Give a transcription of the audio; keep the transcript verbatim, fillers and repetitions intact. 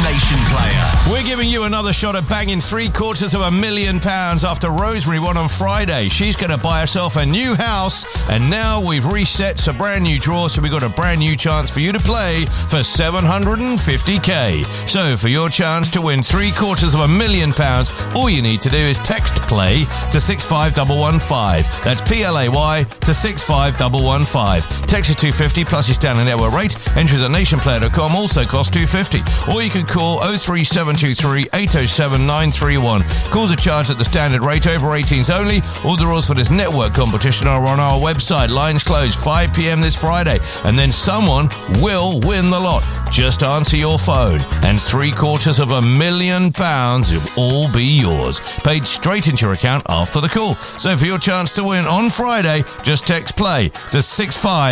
Nation Player. We're giving you another shot at banging three quarters of a million pounds after Rosemary won on Friday. She's going to buy herself a new house, and now we've reset to brand new draw, so we've got a brand new chance for you to play for seven hundred fifty k. So for your chance to win three quarters of a million pounds, all you need to do is text PLAY to six five one one five. That's P L A Y to six five one one five. Text is two hundred fifty plus your standard network rate. Entries at nation player dot com also cost two hundred fifty. Or you can call oh three seven two three eight oh seven nine three one. Calls are charged at the standard rate, over eighteens only. All the rules for this network competition are on our website. Lines closed five p.m. this Friday, and then someone will win the lot. Just answer your phone, and three quarters of a million pounds will all be yours, paid straight into your account after the call. So for your chance to win on Friday, just text PLAY to six five